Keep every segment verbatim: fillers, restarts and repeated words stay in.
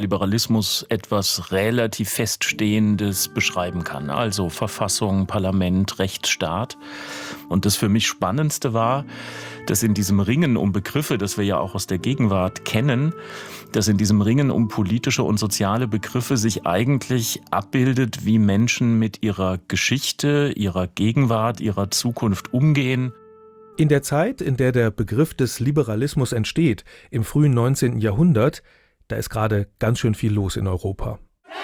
Liberalismus etwas relativ Feststehendes beschreiben kann. Also Verfassung, Parlament, Rechtsstaat. Und das für mich Spannendste war, dass in diesem Ringen um Begriffe, das wir ja auch aus der Gegenwart kennen, dass in diesem Ringen um politische und soziale Begriffe sich eigentlich abbildet, wie Menschen mit ihrer Geschichte, ihrer Gegenwart, ihrer Zukunft umgehen. In der Zeit, in der der Begriff des Liberalismus entsteht, im frühen neunzehnten Jahrhundert, da ist gerade ganz schön viel los in Europa.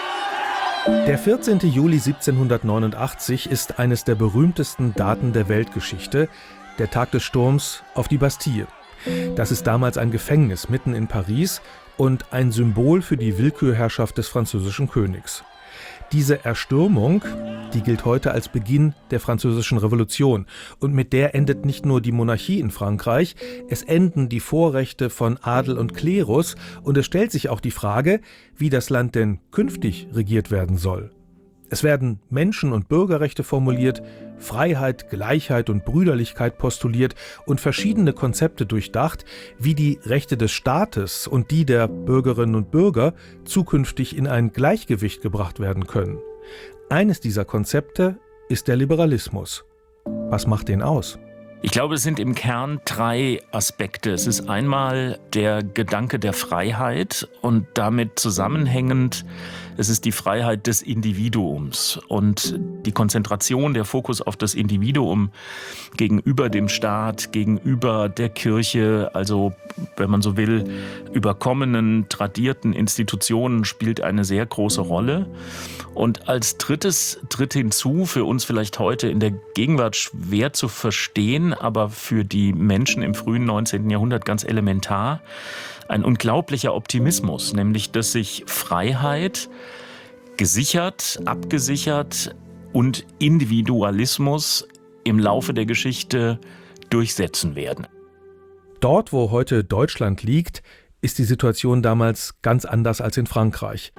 Der vierzehnten Juli siebzehnhundertneunundachtzig ist eines der berühmtesten Daten der Weltgeschichte, der Tag des Sturms auf die Bastille. Das ist damals ein Gefängnis mitten in Paris und ein Symbol für die Willkürherrschaft des französischen Königs. Diese Erstürmung, die gilt heute als Beginn der Französischen Revolution. Und mit der endet nicht nur die Monarchie in Frankreich, es enden die Vorrechte von Adel und Klerus und es stellt sich auch die Frage, wie das Land denn künftig regiert werden soll. Es werden Menschen- und Bürgerrechte formuliert, Freiheit, Gleichheit und Brüderlichkeit postuliert und verschiedene Konzepte durchdacht, wie die Rechte des Staates und die der Bürgerinnen und Bürger zukünftig in ein Gleichgewicht gebracht werden können. Eines dieser Konzepte ist der Liberalismus. Was macht den aus? Ich glaube, es sind im Kern drei Aspekte. Es ist einmal der Gedanke der Freiheit und damit zusammenhängend, es ist die Freiheit des Individuums und die Konzentration, der Fokus auf das Individuum gegenüber dem Staat, gegenüber der Kirche, also wenn man so will, überkommenen, tradierten Institutionen spielt eine sehr große Rolle. Und als drittes tritt hinzu, für uns vielleicht heute in der Gegenwart schwer zu verstehen, aber für die Menschen im frühen neunzehnten Jahrhundert ganz elementar, ein unglaublicher Optimismus, nämlich dass sich Freiheit gesichert, abgesichert und Individualismus im Laufe der Geschichte durchsetzen werden. Dort, wo heute Deutschland liegt, ist die Situation damals ganz anders als in Frankreich.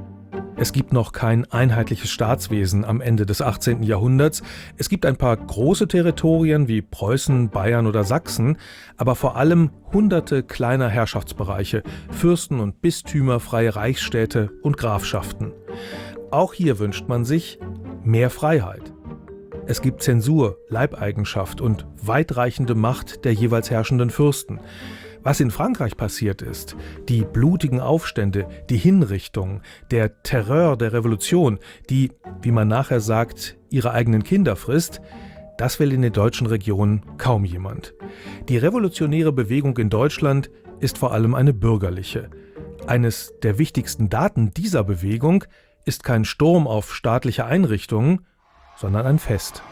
Es gibt noch kein einheitliches Staatswesen am Ende des achtzehnten Jahrhunderts. Es gibt ein paar große Territorien wie Preußen, Bayern oder Sachsen, aber vor allem hunderte kleiner Herrschaftsbereiche, Fürsten und Bistümer, freie Reichsstädte und Grafschaften. Auch hier wünscht man sich mehr Freiheit. Es gibt Zensur, Leibeigenschaft und weitreichende Macht der jeweils herrschenden Fürsten. Was in Frankreich passiert ist, die blutigen Aufstände, die Hinrichtungen, der Terror der Revolution, die, wie man nachher sagt, ihre eigenen Kinder frisst, das will in den deutschen Regionen kaum jemand. Die revolutionäre Bewegung in Deutschland ist vor allem eine bürgerliche. Eines der wichtigsten Daten dieser Bewegung ist kein Sturm auf staatliche Einrichtungen, sondern ein Fest.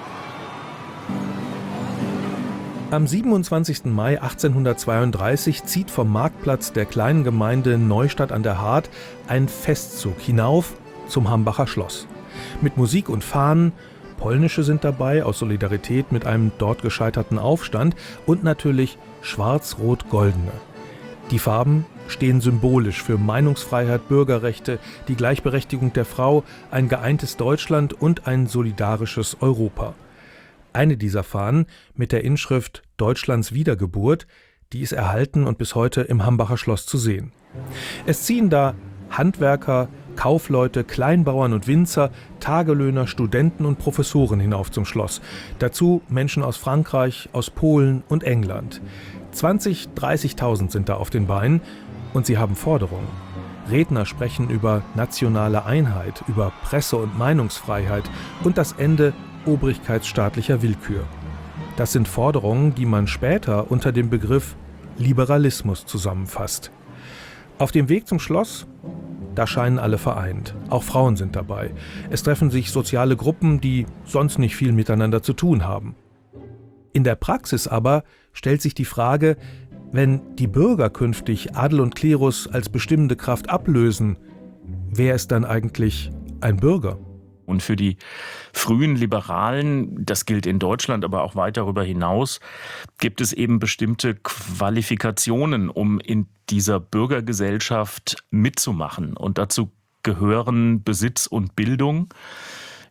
Am siebenundzwanzigsten Mai achtzehnhundertzweiunddreißig zieht vom Marktplatz der kleinen Gemeinde Neustadt an der Hart ein Festzug hinauf zum Hambacher Schloss. Mit Musik und Fahnen, polnische sind dabei aus Solidarität mit einem dort gescheiterten Aufstand und natürlich schwarz-rot-goldene. Die Farben stehen symbolisch für Meinungsfreiheit, Bürgerrechte, die Gleichberechtigung der Frau, ein geeintes Deutschland und ein solidarisches Europa. Eine dieser Fahnen mit der Inschrift Deutschlands Wiedergeburt, die ist erhalten und bis heute im Hambacher Schloss zu sehen. Es ziehen da Handwerker, Kaufleute, Kleinbauern und Winzer, Tagelöhner, Studenten und Professoren hinauf zum Schloss. Dazu Menschen aus Frankreich, aus Polen und England. zwanzigtausend, dreißigtausend sind da auf den Beinen und sie haben Forderungen. Redner sprechen über nationale Einheit, über Presse- und Meinungsfreiheit und das Ende obrigkeitsstaatlicher Willkür. Das sind Forderungen, die man später unter dem Begriff Liberalismus zusammenfasst. Auf dem Weg zum Schloss, da scheinen alle vereint. Auch Frauen sind dabei. Es treffen sich soziale Gruppen, die sonst nicht viel miteinander zu tun haben. In der Praxis aber stellt sich die Frage, wenn die Bürger künftig Adel und Klerus als bestimmende Kraft ablösen, wer ist dann eigentlich ein Bürger? Und für die frühen Liberalen, das gilt in Deutschland, aber auch weit darüber hinaus, gibt es eben bestimmte Qualifikationen, um in dieser Bürgergesellschaft mitzumachen. Und dazu gehören Besitz und Bildung.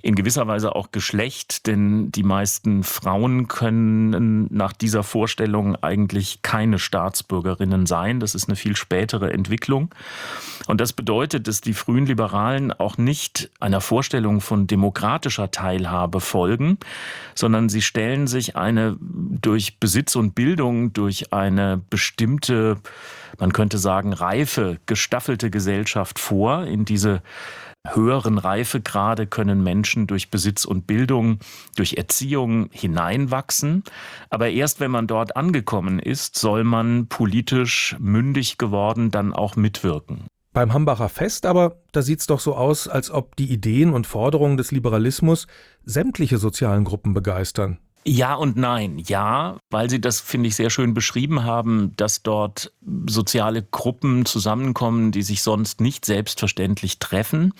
in gewisser Weise auch Geschlecht, denn die meisten Frauen können nach dieser Vorstellung eigentlich keine Staatsbürgerinnen sein. Das ist eine viel spätere Entwicklung. Und das bedeutet, dass die frühen Liberalen auch nicht einer Vorstellung von demokratischer Teilhabe folgen, sondern sie stellen sich eine durch Besitz und Bildung, durch eine bestimmte, man könnte sagen, reife, gestaffelte Gesellschaft vor. In diese höheren Reifegrade können Menschen durch Besitz und Bildung, durch Erziehung hineinwachsen. Aber erst wenn man dort angekommen ist, soll man politisch mündig geworden dann auch mitwirken. Beim Hambacher Fest aber, da sieht's doch so aus, als ob die Ideen und Forderungen des Liberalismus sämtliche sozialen Gruppen begeistern. Ja und nein. Ja, weil Sie das, finde ich, sehr schön beschrieben haben, dass dort soziale Gruppen zusammenkommen, die sich sonst nicht selbstverständlich treffen.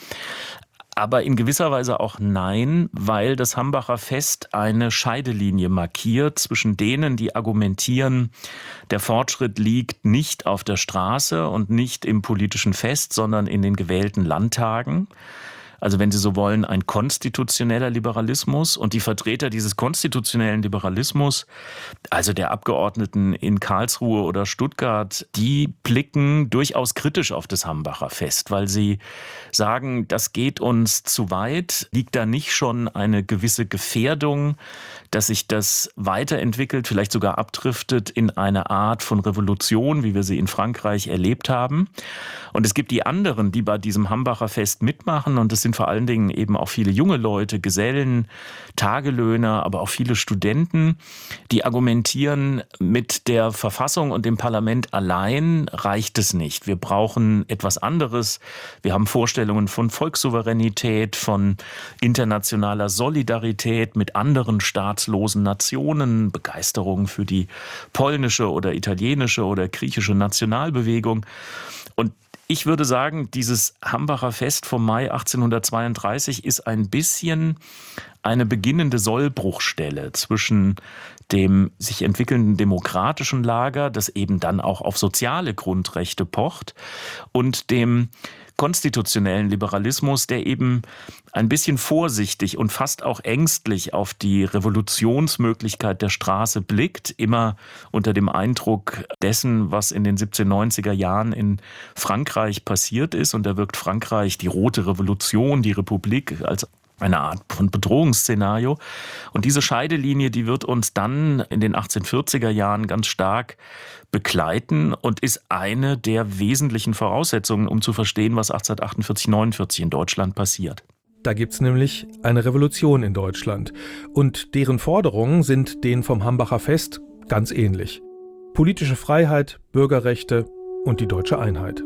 Aber in gewisser Weise auch nein, weil das Hambacher Fest eine Scheidelinie markiert zwischen denen, die argumentieren, der Fortschritt liegt nicht auf der Straße und nicht im politischen Fest, sondern in den gewählten Landtagen. Also wenn Sie so wollen, ein konstitutioneller Liberalismus, und die Vertreter dieses konstitutionellen Liberalismus, also der Abgeordneten in Karlsruhe oder Stuttgart, die blicken durchaus kritisch auf das Hambacher Fest, weil sie sagen, das geht uns zu weit. Liegt da nicht schon eine gewisse Gefährdung, dass sich das weiterentwickelt, vielleicht sogar abdriftet in eine Art von Revolution, wie wir sie in Frankreich erlebt haben? Und es gibt die anderen, die bei diesem Hambacher Fest mitmachen, und das sind vor allen Dingen eben auch viele junge Leute, Gesellen, Tagelöhner, aber auch viele Studenten, die argumentieren, mit der Verfassung und dem Parlament allein reicht es nicht. Wir brauchen etwas anderes. Wir haben Vorstellungen von Volkssouveränität, von internationaler Solidarität mit anderen staatslosen Nationen, Begeisterung für die polnische oder italienische oder griechische Nationalbewegung. Und ich würde sagen, dieses Hambacher Fest vom Mai achtzehnhundertzweiunddreißig ist ein bisschen eine beginnende Sollbruchstelle zwischen dem sich entwickelnden demokratischen Lager, das eben dann auch auf soziale Grundrechte pocht, und dem konstitutionellen Liberalismus, der eben ein bisschen vorsichtig und fast auch ängstlich auf die Revolutionsmöglichkeit der Straße blickt, immer unter dem Eindruck dessen, was in den siebzehnhundertneunziger Jahren in Frankreich passiert ist. Und da wirkt Frankreich, die Rote Revolution, die Republik, als eine Art von Bedrohungsszenario. Und diese Scheidelinie, die wird uns dann in den achtzehnhundertvierziger Jahren ganz stark begleiten und ist eine der wesentlichen Voraussetzungen, um zu verstehen, was achtzehnhundertachtundvierzig neunundvierzig in Deutschland passiert. Da gibt's nämlich eine Revolution in Deutschland. Und deren Forderungen sind denen vom Hambacher Fest ganz ähnlich. Politische Freiheit, Bürgerrechte und die deutsche Einheit.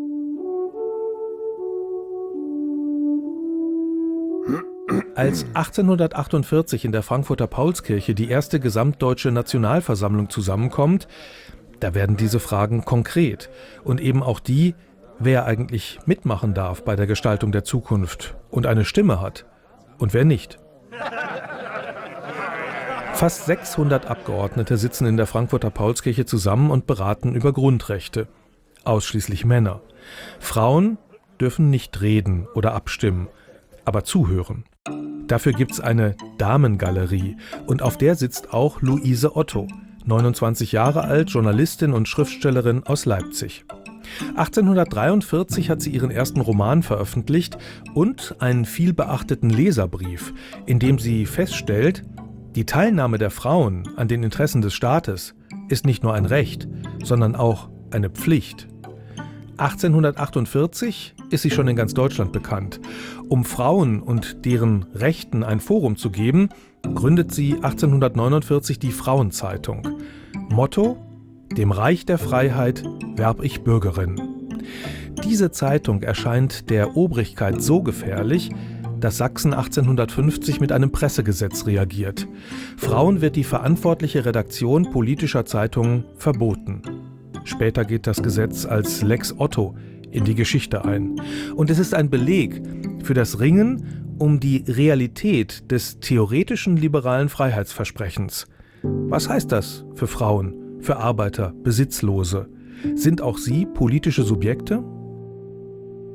Als achtzehnhundertachtundvierzig in der Frankfurter Paulskirche die erste gesamtdeutsche Nationalversammlung zusammenkommt, da werden diese Fragen konkret und eben auch die, wer eigentlich mitmachen darf bei der Gestaltung der Zukunft und eine Stimme hat und wer nicht. Fast sechshundert Abgeordnete sitzen in der Frankfurter Paulskirche zusammen und beraten über Grundrechte. Ausschließlich Männer. Frauen dürfen nicht reden oder abstimmen, aber zuhören. Dafür gibt's eine Damengalerie und auf der sitzt auch Luise Otto, neunundzwanzig Jahre alt, Journalistin und Schriftstellerin aus Leipzig. achtzehnhundertdreiundvierzig hat sie ihren ersten Roman veröffentlicht und einen vielbeachteten Leserbrief, in dem sie feststellt, die Teilnahme der Frauen an den Interessen des Staates ist nicht nur ein Recht, sondern auch eine Pflicht. achtzehnhundertachtundvierzig ist sie schon in ganz Deutschland bekannt. Um Frauen und deren Rechten ein Forum zu geben, gründet sie achtzehnhundertneunundvierzig die Frauenzeitung. Motto: Dem Reich der Freiheit werb ich Bürgerin. Diese Zeitung erscheint der Obrigkeit so gefährlich, dass Sachsen achtzehnhundertfünfzig mit einem Pressegesetz reagiert. Frauen wird die verantwortliche Redaktion politischer Zeitungen verboten. Später geht das Gesetz als Lex Otto in die Geschichte ein. Und es ist ein Beleg für das Ringen um die Realität des theoretischen liberalen Freiheitsversprechens. Was heißt das für Frauen, für Arbeiter, Besitzlose? Sind auch sie politische Subjekte?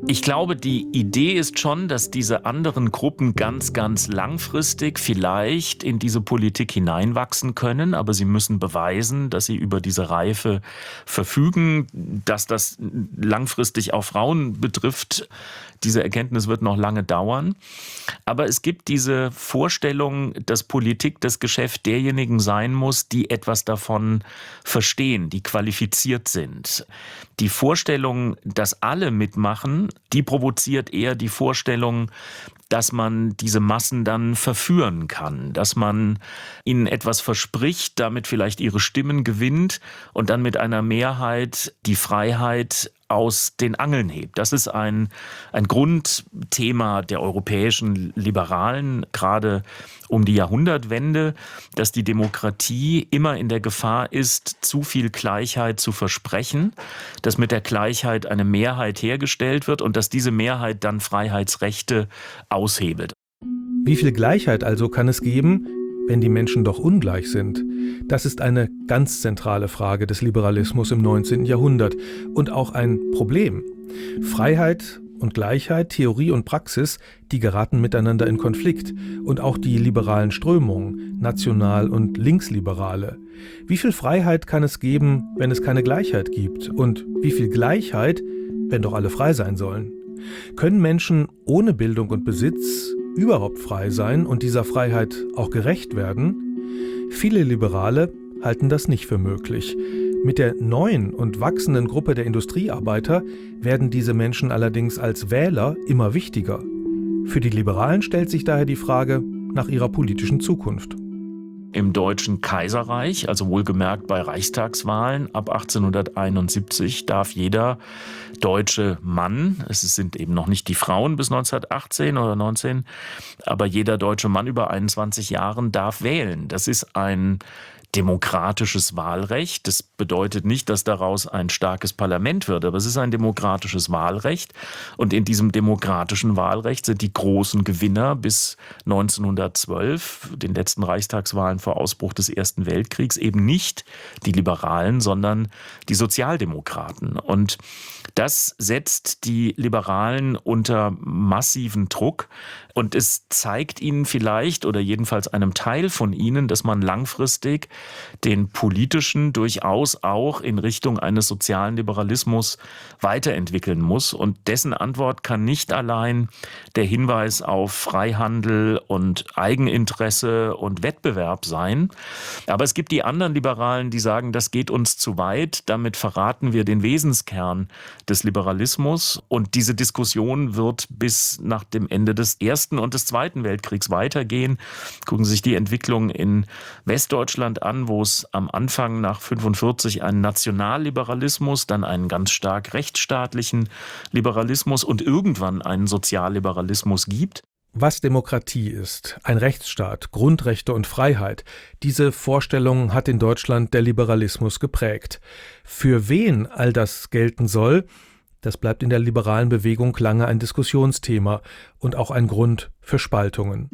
Ich glaube, die Idee ist schon, dass diese anderen Gruppen ganz, ganz langfristig vielleicht in diese Politik hineinwachsen können, aber sie müssen beweisen, dass sie über diese Reife verfügen, dass das langfristig auch Frauen betrifft. Diese Erkenntnis wird noch lange dauern. Aber es gibt diese Vorstellung, dass Politik das Geschäft derjenigen sein muss, die etwas davon verstehen, die qualifiziert sind. Die Vorstellung, dass alle mitmachen, die provoziert eher die Vorstellung, dass man diese Massen dann verführen kann, dass man ihnen etwas verspricht, damit vielleicht ihre Stimmen gewinnt und dann mit einer Mehrheit die Freiheit aus den Angeln hebt. Das ist ein, ein Grundthema der europäischen Liberalen, gerade um die Jahrhundertwende, dass die Demokratie immer in der Gefahr ist, zu viel Gleichheit zu versprechen, dass mit der Gleichheit eine Mehrheit hergestellt wird und dass diese Mehrheit dann Freiheitsrechte aushebelt. Wie viel Gleichheit also kann es geben, wenn die Menschen doch ungleich sind? Das ist eine ganz zentrale Frage des Liberalismus im neunzehnten Jahrhundert und auch ein Problem. Freiheit und Gleichheit, Theorie und Praxis, die geraten miteinander in Konflikt. Und auch die liberalen Strömungen, national- und linksliberale. Wie viel Freiheit kann es geben, wenn es keine Gleichheit gibt? Und wie viel Gleichheit, wenn doch alle frei sein sollen? Können Menschen ohne Bildung und Besitz überhaupt frei sein und dieser Freiheit auch gerecht werden? Viele Liberale halten das nicht für möglich. Mit der neuen und wachsenden Gruppe der Industriearbeiter werden diese Menschen allerdings als Wähler immer wichtiger. Für die Liberalen stellt sich daher die Frage nach ihrer politischen Zukunft. Im Deutschen Kaiserreich, also wohlgemerkt bei Reichstagswahlen ab achtzehnhunderteinundsiebzig, darf jeder deutsche Mann, es sind eben noch nicht die Frauen bis neunzehnhundertachtzehn oder neunzehn, aber jeder deutsche Mann über einundzwanzig Jahren darf wählen. Das ist ein demokratisches Wahlrecht. Das bedeutet nicht, dass daraus ein starkes Parlament wird, aber es ist ein demokratisches Wahlrecht. Und in diesem demokratischen Wahlrecht sind die großen Gewinner bis neunzehnhundertzwölf, den letzten Reichstagswahlen vor Ausbruch des Ersten Weltkriegs, eben nicht die Liberalen, sondern die Sozialdemokraten. Und das setzt die Liberalen unter massiven Druck. Und es zeigt ihnen vielleicht, oder jedenfalls einem Teil von ihnen, dass man langfristig den politischen durchaus auch in Richtung eines sozialen Liberalismus weiterentwickeln muss. Und dessen Antwort kann nicht allein der Hinweis auf Freihandel und Eigeninteresse und Wettbewerb sein. Aber es gibt die anderen Liberalen, die sagen, das geht uns zu weit. Damit verraten wir den Wesenskern des Liberalismus. Und diese Diskussion wird bis nach dem Ende des Ersten und des Zweiten Weltkriegs weitergehen. Gucken Sie sich die Entwicklung in Westdeutschland an, wo es am Anfang nach fünfundvierzig einen Nationalliberalismus, dann einen ganz stark rechtsstaatlichen Liberalismus und irgendwann einen Sozialliberalismus gibt. Was Demokratie ist, ein Rechtsstaat, Grundrechte und Freiheit, diese Vorstellung hat in Deutschland der Liberalismus geprägt. Für wen all das gelten soll, das bleibt in der liberalen Bewegung lange ein Diskussionsthema und auch ein Grund für Spaltungen.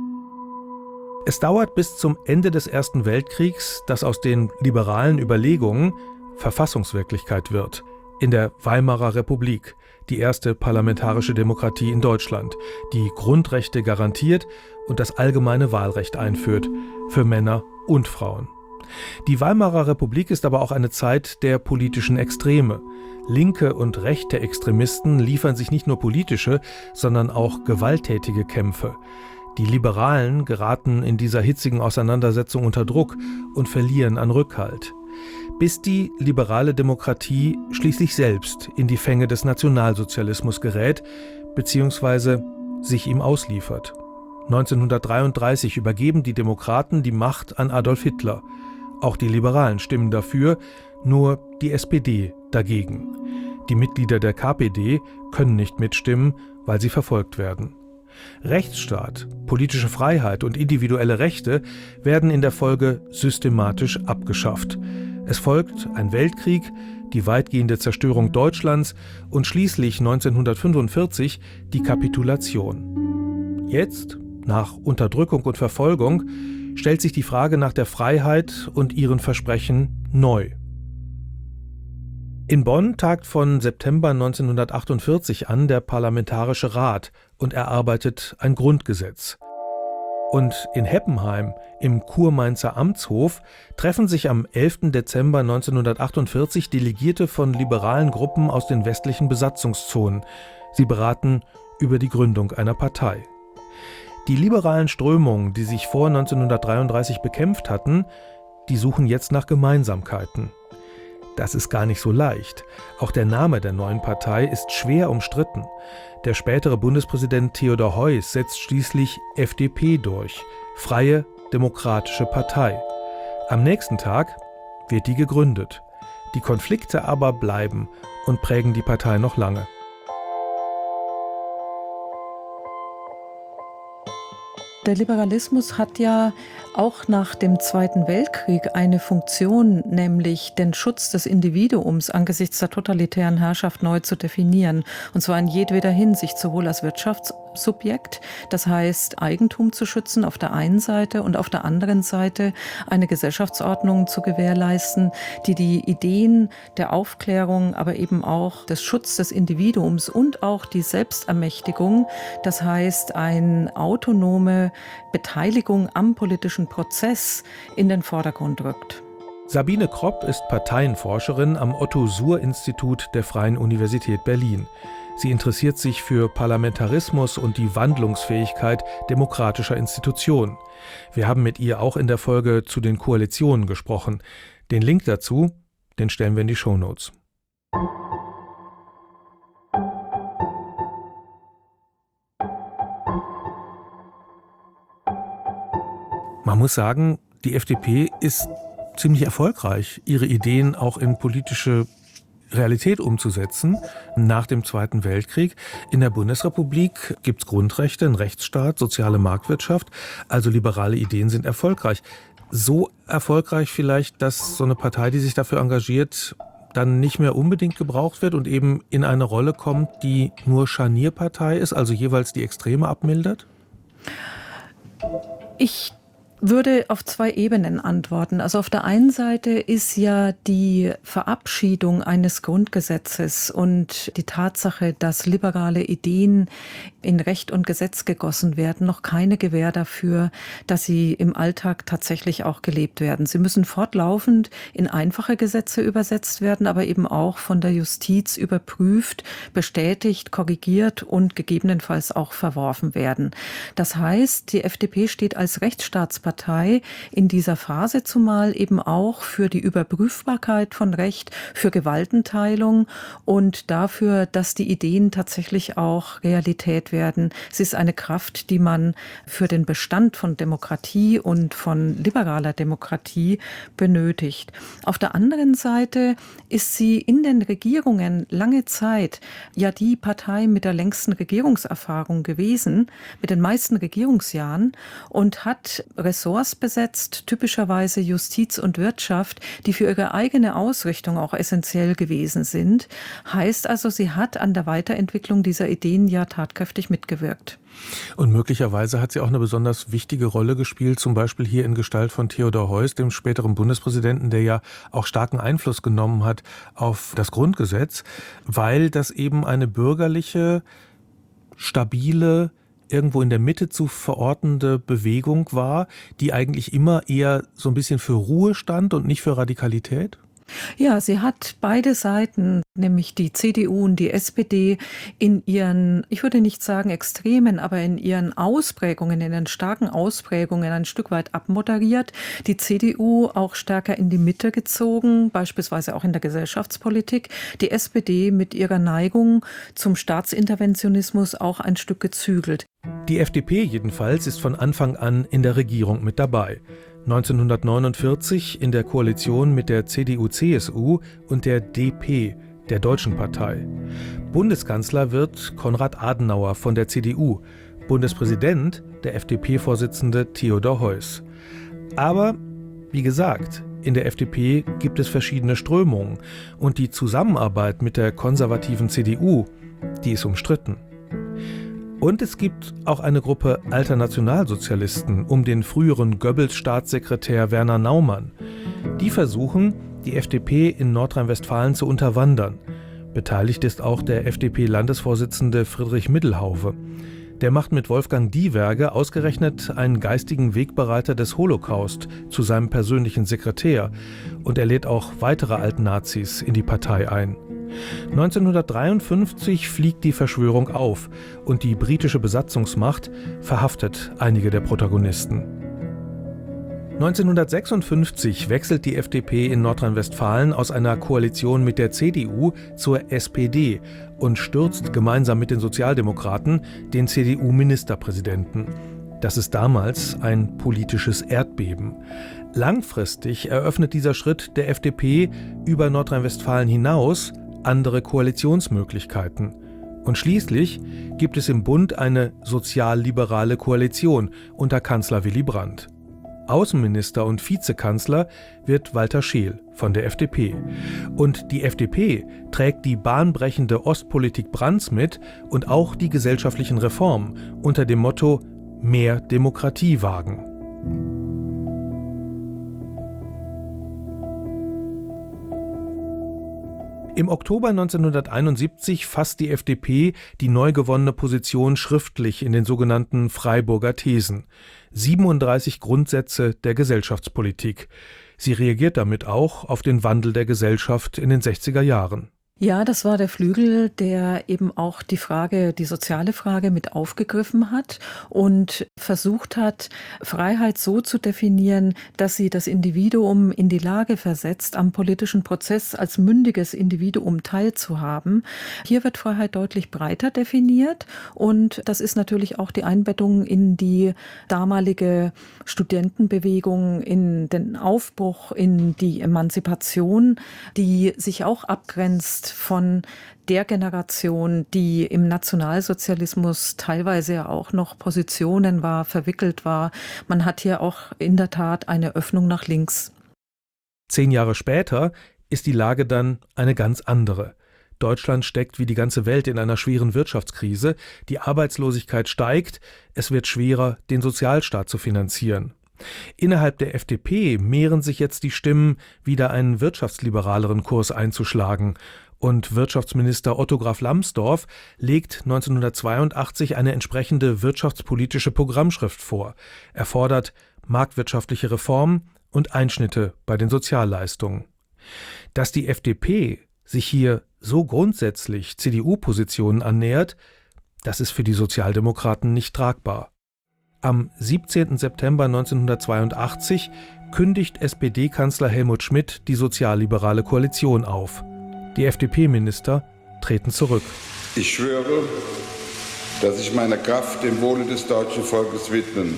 Es dauert bis zum Ende des Ersten Weltkriegs, dass aus den liberalen Überlegungen Verfassungswirklichkeit wird. In der Weimarer Republik, die erste parlamentarische Demokratie in Deutschland, die Grundrechte garantiert und das allgemeine Wahlrecht einführt, für Männer und Frauen. Die Weimarer Republik ist aber auch eine Zeit der politischen Extreme. Linke und rechte Extremisten liefern sich nicht nur politische, sondern auch gewalttätige Kämpfe. Die Liberalen geraten in dieser hitzigen Auseinandersetzung unter Druck und verlieren an Rückhalt. Bis die liberale Demokratie schließlich selbst in die Fänge des Nationalsozialismus gerät, beziehungsweise sich ihm ausliefert. neunzehnhundertdreiunddreißig übergeben die Demokraten die Macht an Adolf Hitler. Auch die Liberalen stimmen dafür, nur die S P D dagegen. Die Mitglieder der K P D können nicht mitstimmen, weil sie verfolgt werden. Rechtsstaat, politische Freiheit und individuelle Rechte werden in der Folge systematisch abgeschafft. Es folgt ein Weltkrieg, die weitgehende Zerstörung Deutschlands und schließlich neunzehnhundertfünfundvierzig die Kapitulation. Jetzt, nach Unterdrückung und Verfolgung, stellt sich die Frage nach der Freiheit und ihren Versprechen neu. In Bonn tagt von September neunzehnhundertachtundvierzig an der Parlamentarische Rat und erarbeitet ein Grundgesetz. Und in Heppenheim im Kurmainzer Amtshof treffen sich am elften Dezember neunzehnhundertachtundvierzig Delegierte von liberalen Gruppen aus den westlichen Besatzungszonen. Sie beraten über die Gründung einer Partei. Die liberalen Strömungen, die sich vor neunzehnhundertdreiunddreißig bekämpft hatten, die suchen jetzt nach Gemeinsamkeiten. Das ist gar nicht so leicht. Auch der Name der neuen Partei ist schwer umstritten. Der spätere Bundespräsident Theodor Heuss setzt schließlich F D P durch, Freie Demokratische Partei. Am nächsten Tag wird die gegründet. Die Konflikte aber bleiben und prägen die Partei noch lange. Der Liberalismus hat ja auch nach dem Zweiten Weltkrieg eine Funktion, nämlich den Schutz des Individuums angesichts der totalitären Herrschaft neu zu definieren. Und zwar in jedweder Hinsicht, sowohl als Wirtschaftssubjekt, das heißt Eigentum zu schützen auf der einen Seite und auf der anderen Seite eine Gesellschaftsordnung zu gewährleisten, die die Ideen der Aufklärung, aber eben auch des Schutzes des Individuums und auch die Selbstermächtigung, das heißt eine autonome Beteiligung am politischen Prozess in den Vordergrund rückt. Sabine Kropp ist Parteienforscherin am Otto-Suhr-Institut der Freien Universität Berlin. Sie interessiert sich für Parlamentarismus und die Wandlungsfähigkeit demokratischer Institutionen. Wir haben mit ihr auch in der Folge zu den Koalitionen gesprochen. Den Link dazu, den stellen wir in die Shownotes. Man muss sagen, die F D P ist ziemlich erfolgreich, ihre Ideen auch in politische Realität umzusetzen. Nach dem Zweiten Weltkrieg in der Bundesrepublik gibt es Grundrechte, einen Rechtsstaat, soziale Marktwirtschaft. Also liberale Ideen sind erfolgreich. So erfolgreich vielleicht, dass so eine Partei, die sich dafür engagiert, dann nicht mehr unbedingt gebraucht wird und eben in eine Rolle kommt, die nur Scharnierpartei ist, also jeweils die Extreme abmildert? Ich würde auf zwei Ebenen antworten. Also auf der einen Seite ist ja die Verabschiedung eines Grundgesetzes und die Tatsache, dass liberale Ideen in Recht und Gesetz gegossen werden, noch keine Gewähr dafür, dass sie im Alltag tatsächlich auch gelebt werden. Sie müssen fortlaufend in einfache Gesetze übersetzt werden, aber eben auch von der Justiz überprüft, bestätigt, korrigiert und gegebenenfalls auch verworfen werden. Das heißt, die F D P steht als Rechtsstaatspartei in dieser Phase zumal eben auch für die Überprüfbarkeit von Recht, für Gewaltenteilung und dafür, dass die Ideen tatsächlich auch Realität werden. Sie ist eine Kraft, die man für den Bestand von Demokratie und von liberaler Demokratie benötigt. Auf der anderen Seite ist sie in den Regierungen lange Zeit ja die Partei mit der längsten Regierungserfahrung gewesen, mit den meisten Regierungsjahren und hat Ressorts besetzt, typischerweise Justiz und Wirtschaft, die für ihre eigene Ausrichtung auch essentiell gewesen sind. Heißt also, sie hat an der Weiterentwicklung dieser Ideen ja tatkräftig mitgewirkt. Und möglicherweise hat sie auch eine besonders wichtige Rolle gespielt, zum Beispiel hier in Gestalt von Theodor Heuss, dem späteren Bundespräsidenten, der ja auch starken Einfluss genommen hat auf das Grundgesetz, weil das eben eine bürgerliche, stabile, irgendwo in der Mitte zu verortende Bewegung war, die eigentlich immer eher so ein bisschen für Ruhe stand und nicht für Radikalität? Ja, sie hat beide Seiten, nämlich die C D U und die S P D, in ihren, ich würde nicht sagen Extremen, aber in ihren Ausprägungen, in den starken Ausprägungen ein Stück weit abmoderiert. Die C D U auch stärker in die Mitte gezogen, beispielsweise auch in der Gesellschaftspolitik. Die S P D mit ihrer Neigung zum Staatsinterventionismus auch ein Stück gezügelt. Die F D P jedenfalls ist von Anfang an in der Regierung mit dabei. neunzehnhundertneunundvierzig in der Koalition mit der C D U C S U und der D P, der Deutschen Partei. Bundeskanzler wird Konrad Adenauer von der C D U, Bundespräsident der F D P-Vorsitzende Theodor Heuss. Aber, wie gesagt, in der F D P gibt es verschiedene Strömungen und die Zusammenarbeit mit der konservativen C D U, die ist umstritten. Und es gibt auch eine Gruppe alter Nationalsozialisten um den früheren Goebbels-Staatssekretär Werner Naumann. Die versuchen, die F D P in Nordrhein-Westfalen zu unterwandern. Beteiligt ist auch der F D P-Landesvorsitzende Friedrich Middelhauwe. Der macht mit Wolfgang Diewerge ausgerechnet einen geistigen Wegbereiter des Holocaust zu seinem persönlichen Sekretär und er lädt auch weitere Altnazis in die Partei ein. neunzehnhundertdreiundfünfzig fliegt die Verschwörung auf und die britische Besatzungsmacht verhaftet einige der Protagonisten. neunzehnhundertsechsundfünfzig wechselt die F D P in Nordrhein-Westfalen aus einer Koalition mit der C D U zur S P D und stürzt gemeinsam mit den Sozialdemokraten den C D U-Ministerpräsidenten. Das ist damals ein politisches Erdbeben. Langfristig eröffnet dieser Schritt der F D P über Nordrhein-Westfalen hinaus andere Koalitionsmöglichkeiten. Und schließlich gibt es im Bund eine sozialliberale Koalition unter Kanzler Willy Brandt. Außenminister und Vizekanzler wird Walter Scheel von der F D P. Und die F D P trägt die bahnbrechende Ostpolitik Brandts mit und auch die gesellschaftlichen Reformen unter dem Motto Mehr Demokratie wagen. Im Oktober neunzehnhunderteinundsiebzig fasst die F D P die neu gewonnene Position schriftlich in den sogenannten Freiburger Thesen. siebenunddreißig Grundsätze der Gesellschaftspolitik. Sie reagiert damit auch auf den Wandel der Gesellschaft in den sechziger Jahren. Ja, das war der Flügel, der eben auch die Frage, die soziale Frage mit aufgegriffen hat und versucht hat, Freiheit so zu definieren, dass sie das Individuum in die Lage versetzt, am politischen Prozess als mündiges Individuum teilzuhaben. Hier wird Freiheit deutlich breiter definiert und das ist natürlich auch die Einbettung in die damalige Studentenbewegung, in den Aufbruch, in die Emanzipation, die sich auch abgrenzt von der Generation, die im Nationalsozialismus teilweise ja auch noch Positionen war, verwickelt war. Man hat hier auch in der Tat eine Öffnung nach links. Zehn Jahre später ist die Lage dann eine ganz andere. Deutschland steckt wie die ganze Welt in einer schweren Wirtschaftskrise. Die Arbeitslosigkeit steigt. Es wird schwerer, den Sozialstaat zu finanzieren. Innerhalb der F D P mehren sich jetzt die Stimmen, wieder einen wirtschaftsliberaleren Kurs einzuschlagen. Und Wirtschaftsminister Otto Graf Lambsdorff legt neunzehnhundertzweiundachtzig eine entsprechende wirtschaftspolitische Programmschrift vor. Er fordert marktwirtschaftliche Reformen und Einschnitte bei den Sozialleistungen. Dass die F D P sich hier so grundsätzlich C D U-Positionen annähert, das ist für die Sozialdemokraten nicht tragbar. Am siebzehnten September neunzehnhundertzweiundachtzig kündigt S P D-Kanzler Helmut Schmidt die sozialliberale Koalition auf. Die F D P-Minister treten zurück. Ich schwöre, dass ich meine Kraft dem Wohle des deutschen Volkes widmen.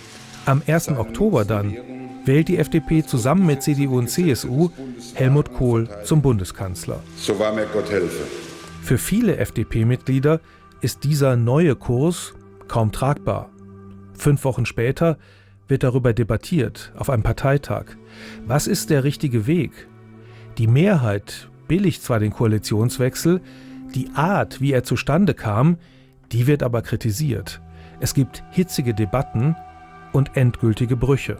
Am ersten Oktober dann wählt die F D P zusammen mit C D U und C S U Helmut Kohl zum Bundeskanzler. So wahr mir Gott helfe. Für viele F D P-Mitglieder ist dieser neue Kurs kaum tragbar. Fünf Wochen später wird darüber debattiert auf einem Parteitag. Was ist der richtige Weg? Die Mehrheit billigt zwar den Koalitionswechsel, die Art, wie er zustande kam, die wird aber kritisiert. Es gibt hitzige Debatten und endgültige Brüche.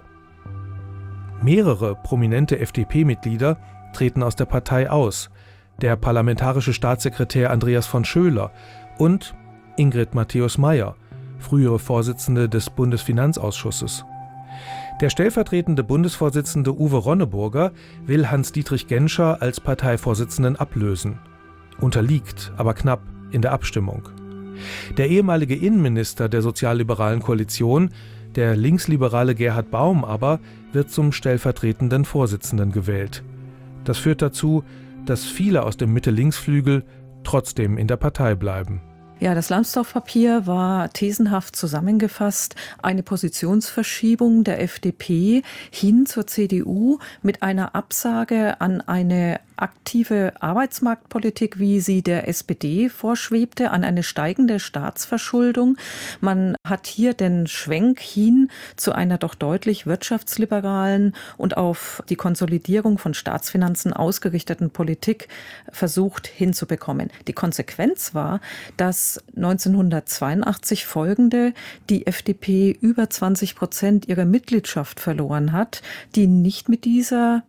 Mehrere prominente F D P-Mitglieder treten aus der Partei aus. Der parlamentarische Staatssekretär Andreas von Schöler und Ingrid Matthäus-Maier, frühere Vorsitzende des Bundesfinanzausschusses. Der stellvertretende Bundesvorsitzende Uwe Ronneburger will Hans-Dietrich Genscher als Parteivorsitzenden ablösen, unterliegt aber knapp in der Abstimmung. Der ehemalige Innenminister der sozialliberalen Koalition, der linksliberale Gerhard Baum aber, wird zum stellvertretenden Vorsitzenden gewählt. Das führt dazu, dass viele aus dem Mitte-Links-Flügel trotzdem in der Partei bleiben. Ja, das Lambsdorff-Papier war thesenhaft zusammengefasst eine Positionsverschiebung der F D P hin zur C D U mit einer Absage an eine aktive Arbeitsmarktpolitik, wie sie der S P D vorschwebte, an eine steigende Staatsverschuldung. Man hat hier den Schwenk hin zu einer doch deutlich wirtschaftsliberalen und auf die Konsolidierung von Staatsfinanzen ausgerichteten Politik versucht hinzubekommen. Die Konsequenz war, dass neunzehnhundertzweiundachtzig folgende die F D P über zwanzig Prozent ihrer Mitgliedschaft verloren hat, die nicht mit dieser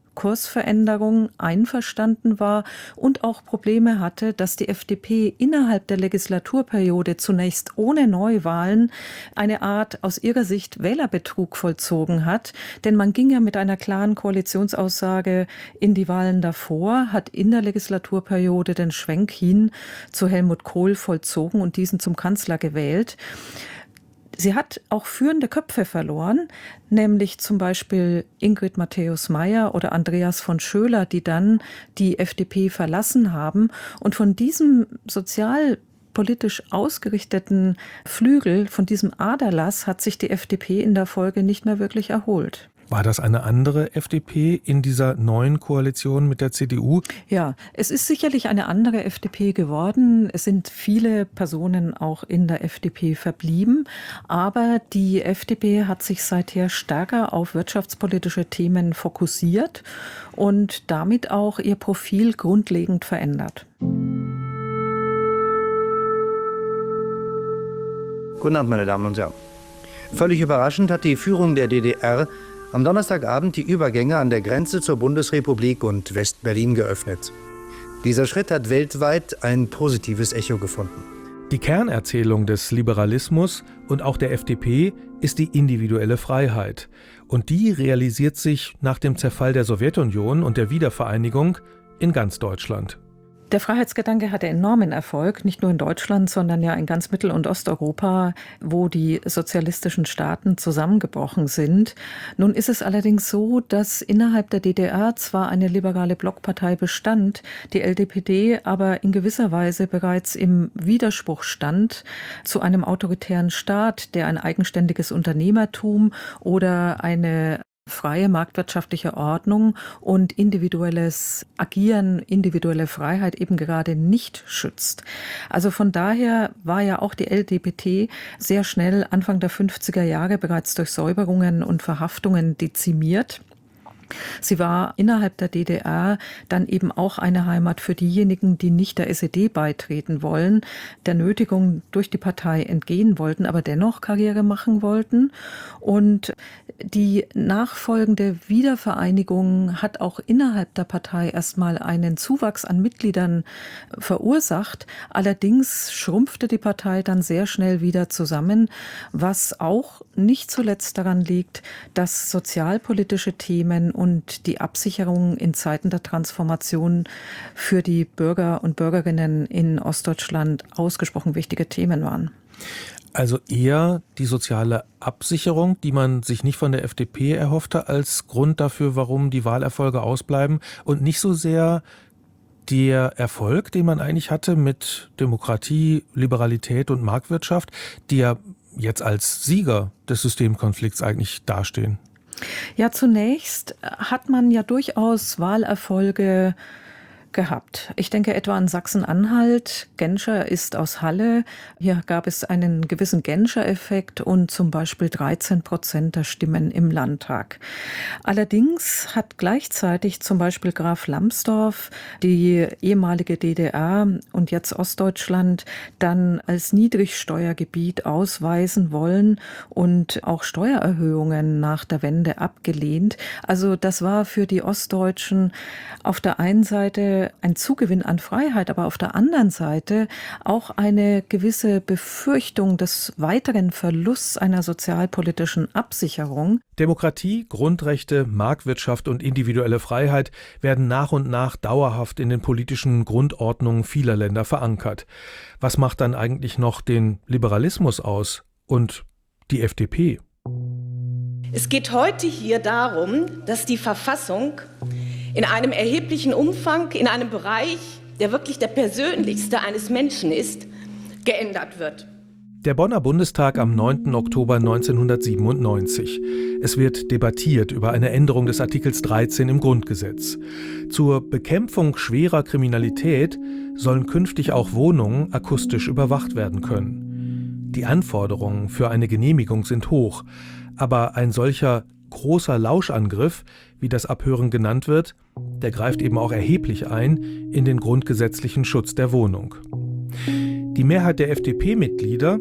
Kursveränderung einverstanden war und auch Probleme hatte, dass die F D P innerhalb der Legislaturperiode zunächst ohne Neuwahlen eine Art aus ihrer Sicht Wählerbetrug vollzogen hat. Denn man ging ja mit einer klaren Koalitionsaussage in die Wahlen davor, hat in der Legislaturperiode den Schwenk hin zu Helmut Kohl vollzogen und diesen zum Kanzler gewählt. Sie hat auch führende Köpfe verloren, nämlich zum Beispiel Ingrid Matthäus-Maier oder Andreas von Schöler, die dann die F D P verlassen haben. Und von diesem sozialpolitisch ausgerichteten Flügel, von diesem Aderlass, hat sich die F D P in der Folge nicht mehr wirklich erholt. War das eine andere F D P in dieser neuen Koalition mit der C D U? Ja, es ist sicherlich eine andere F D P geworden. Es sind viele Personen auch in der F D P verblieben. Aber die F D P hat sich seither stärker auf wirtschaftspolitische Themen fokussiert und damit auch ihr Profil grundlegend verändert. Guten Abend, meine Damen und Herren. Völlig überraschend hat die Führung der D D R am Donnerstagabend die Übergänge an der Grenze zur Bundesrepublik und West-Berlin geöffnet. Dieser Schritt hat weltweit ein positives Echo gefunden. Die Kernerzählung des Liberalismus und auch der F D P ist die individuelle Freiheit. Und die realisiert sich nach dem Zerfall der Sowjetunion und der Wiedervereinigung in ganz Deutschland. Der Freiheitsgedanke hatte enormen Erfolg, nicht nur in Deutschland, sondern ja in ganz Mittel- und Osteuropa, wo die sozialistischen Staaten zusammengebrochen sind. Nun ist es allerdings so, dass innerhalb der D D R zwar eine liberale Blockpartei bestand, die L D P D aber in gewisser Weise bereits im Widerspruch stand zu einem autoritären Staat, der ein eigenständiges Unternehmertum oder eine freie marktwirtschaftliche Ordnung und individuelles Agieren, individuelle Freiheit eben gerade nicht schützt. Also von daher war ja auch die L D P D sehr schnell Anfang der fünfziger Jahre bereits durch Säuberungen und Verhaftungen dezimiert. Sie war innerhalb der D D R dann eben auch eine Heimat für diejenigen, die nicht der S E D beitreten wollen, der Nötigung durch die Partei entgehen wollten, aber dennoch Karriere machen wollten. Und die nachfolgende Wiedervereinigung hat auch innerhalb der Partei erstmal einen Zuwachs an Mitgliedern verursacht. Allerdings schrumpfte die Partei dann sehr schnell wieder zusammen, was auch nicht zuletzt daran liegt, dass sozialpolitische Themen und die Absicherung in Zeiten der Transformation für die Bürger und Bürgerinnen in Ostdeutschland ausgesprochen wichtige Themen waren. Also eher die soziale Absicherung, die man sich nicht von der F D P erhoffte, als Grund dafür, warum die Wahlerfolge ausbleiben und nicht so sehr der Erfolg, den man eigentlich hatte mit Demokratie, Liberalität und Marktwirtschaft, die ja jetzt als Sieger des Systemkonflikts eigentlich dastehen. Ja, zunächst hat man ja durchaus Wahlerfolge gehabt. Ich denke etwa an Sachsen-Anhalt. Genscher ist aus Halle. Hier gab es einen gewissen Genscher-Effekt und zum Beispiel dreizehn Prozent der Stimmen im Landtag. Allerdings hat gleichzeitig zum Beispiel Graf Lambsdorff die ehemalige D D R und jetzt Ostdeutschland dann als Niedrigsteuergebiet ausweisen wollen und auch Steuererhöhungen nach der Wende abgelehnt. Also das war für die Ostdeutschen auf der einen Seite ein Zugewinn an Freiheit, aber auf der anderen Seite auch eine gewisse Befürchtung des weiteren Verlusts einer sozialpolitischen Absicherung. Demokratie, Grundrechte, Marktwirtschaft und individuelle Freiheit werden nach und nach dauerhaft in den politischen Grundordnungen vieler Länder verankert. Was macht dann eigentlich noch den Liberalismus aus und die F D P? Es geht heute hier darum, dass die Verfassung in einem erheblichen Umfang, in einem Bereich, der wirklich der persönlichste eines Menschen ist, geändert wird. Der Bonner Bundestag am neunten Oktober neunzehnhundertsiebenundneunzig. Es wird debattiert über eine Änderung des Artikels dreizehn im Grundgesetz. Zur Bekämpfung schwerer Kriminalität sollen künftig auch Wohnungen akustisch überwacht werden können. Die Anforderungen für eine Genehmigung sind hoch, aber ein solcher großer Lauschangriff, wie das Abhören genannt wird, der greift eben auch erheblich ein in den grundgesetzlichen Schutz der Wohnung. Die Mehrheit der F D P-Mitglieder,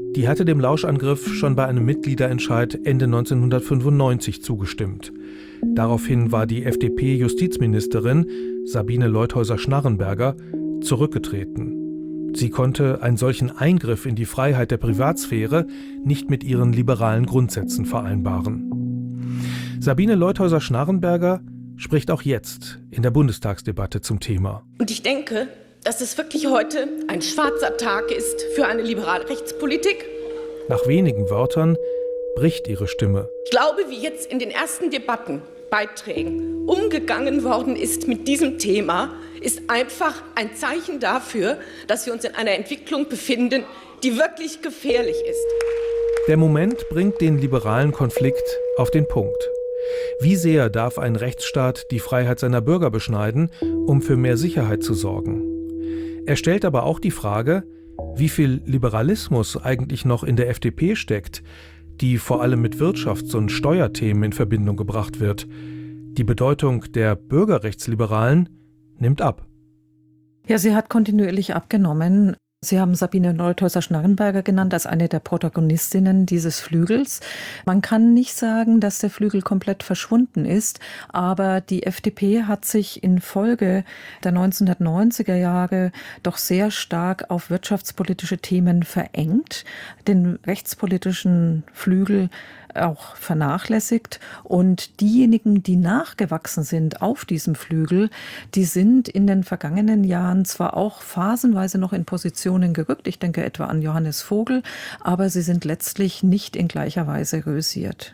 Die hatte dem Lauschangriff schon bei einem Mitgliederentscheid Ende neunzehnhundertfünfundneunzig zugestimmt. Daraufhin war die F D P-Justizministerin Sabine Leutheusser-Schnarrenberger zurückgetreten. Sie konnte einen solchen Eingriff in die Freiheit der Privatsphäre nicht mit ihren liberalen Grundsätzen vereinbaren. Sabine Leutheusser-Schnarrenberger spricht auch jetzt in der Bundestagsdebatte zum Thema. Und ich denke, dass es wirklich heute ein schwarzer Tag ist für eine liberale Rechtspolitik. Nach wenigen Wörtern bricht ihre Stimme. Ich glaube, wie jetzt in den ersten Debattenbeiträgen umgegangen worden ist mit diesem Thema, ist einfach ein Zeichen dafür, dass wir uns in einer Entwicklung befinden, die wirklich gefährlich ist. Der Moment bringt den liberalen Konflikt auf den Punkt. Wie sehr darf ein Rechtsstaat die Freiheit seiner Bürger beschneiden, um für mehr Sicherheit zu sorgen? Er stellt aber auch die Frage, wie viel Liberalismus eigentlich noch in der F D P steckt, die vor allem mit Wirtschafts- und Steuerthemen in Verbindung gebracht wird. Die Bedeutung der Bürgerrechtsliberalen nimmt ab. Ja, sie hat kontinuierlich abgenommen. Sie haben Sabine Leutheusser-Schnarrenberger genannt als eine der Protagonistinnen dieses Flügels. Man kann nicht sagen, dass der Flügel komplett verschwunden ist, aber die F D P hat sich infolge der neunzehnhundertneunziger Jahre doch sehr stark auf wirtschaftspolitische Themen verengt, den rechtspolitischen Flügel auch vernachlässigt. Und diejenigen, die nachgewachsen sind auf diesem Flügel, die sind in den vergangenen Jahren zwar auch phasenweise noch in Positionen gerückt, ich denke etwa an Johannes Vogel, aber sie sind letztlich nicht in gleicher Weise rösiert.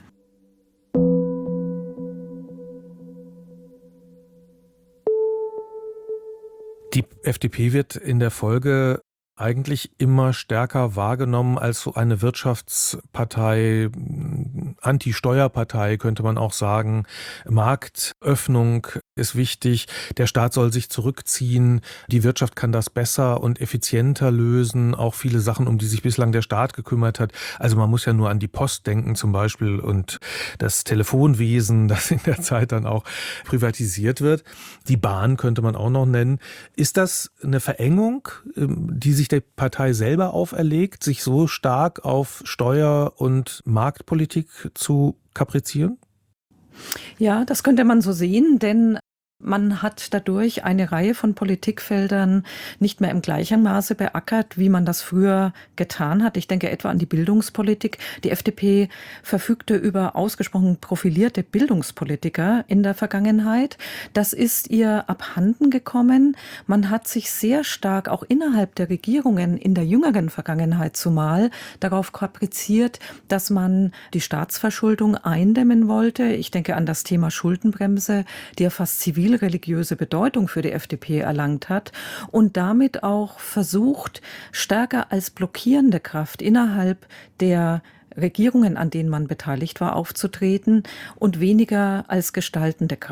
Die F D P wird in der Folge eigentlich immer stärker wahrgenommen als so eine Wirtschaftspartei, Anti-Steuerpartei könnte man auch sagen. Marktöffnung ist wichtig, der Staat soll sich zurückziehen, die Wirtschaft kann das besser und effizienter lösen, auch viele Sachen, um die sich bislang der Staat gekümmert hat. Also man muss ja nur an die Post denken zum Beispiel und das Telefonwesen, das in der Zeit dann auch privatisiert wird. Die Bahn könnte man auch noch nennen. Ist das eine Verengung, die sich der Partei selber auferlegt, sich so stark auf Steuer- und Marktpolitik zu kaprizieren? Ja, das könnte man so sehen, denn man hat dadurch eine Reihe von Politikfeldern nicht mehr im gleichen Maße beackert, wie man das früher getan hat. Ich denke etwa an die Bildungspolitik. Die F D P verfügte über ausgesprochen profilierte Bildungspolitiker in der Vergangenheit. Das ist ihr abhanden gekommen. Man hat sich sehr stark auch innerhalb der Regierungen in der jüngeren Vergangenheit zumal darauf kapriziert, dass man die Staatsverschuldung eindämmen wollte. Ich denke an das Thema Schuldenbremse, die ja fast zivil religiöse Bedeutung für die F D P erlangt hat und damit auch versucht, stärker als blockierende Kraft innerhalb der Regierungen, an denen man beteiligt war, aufzutreten und weniger als gestaltende Kraft.